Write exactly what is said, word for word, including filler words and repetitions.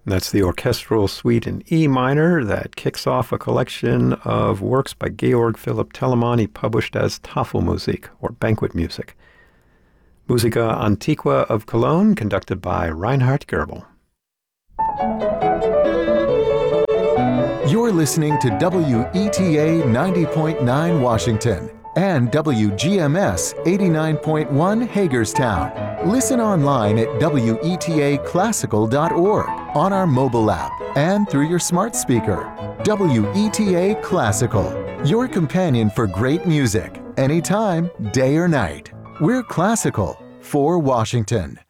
That's the orchestral suite in E minor that kicks off a collection of works by Georg Philipp Telemann he published as Tafelmusik, or banquet music. Musica Antiqua of Cologne, conducted by Reinhard Goebel. You're listening to W E T A ninety point nine Washington and W G M S eighty-nine point one Hagerstown. Listen online at W E T A classical dot org, on our mobile app, and through your smart speaker. W E T A Classical, your companion for great music, anytime, day or night. We're classical for Washington.